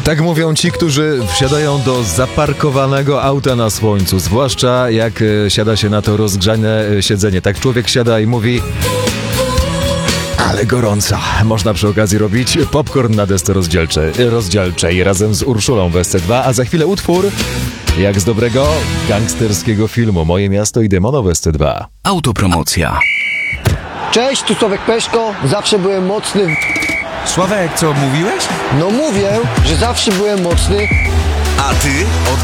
Tak mówią ci, którzy wsiadają do zaparkowanego auta na słońcu, zwłaszcza jak siada się na to rozgrzane siedzenie. Tak człowiek siada i mówi: ale gorąca. Można przy okazji robić popcorn na desce rozdzielczej razem z Urszulą w SC2, a za chwilę utwór jak z dobrego gangsterskiego filmu Moje miasto i demono w SC2. Autopromocja. Cześć, tu Sławek Peszko. Zawsze byłem mocny. Sławek, co mówiłeś? No mówię, że zawsze byłem mocny. A ty od